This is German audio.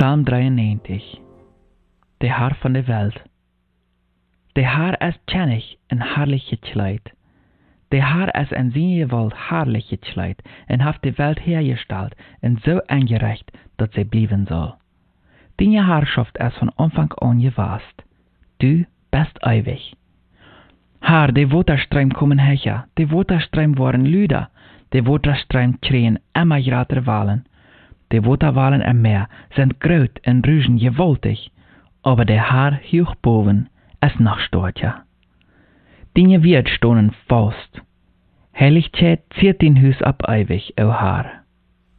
Psalm 93. De Haar van de Welt. De Haar is tjennig en herrlich gekleid. De Haar is in zijn gewalt herrlich gekleid en heeft de Welt hergesteld en so angerecht, dat zij blijven zal. Deine Herrschaft ist von Anfang an gewast. Du bist ewig. Herr, de Waterstreim kommen her, de Waterstreim waren luider, de Waterstreim schreien immer groter Wellen. De Waterwellen im Meer sind groß und rügen gewaltig, aber der Herr hoch boven ist noch stortja. Deine Wert stonen fast. Heiligkeit ziert dein Hus ab ewig, o Herr.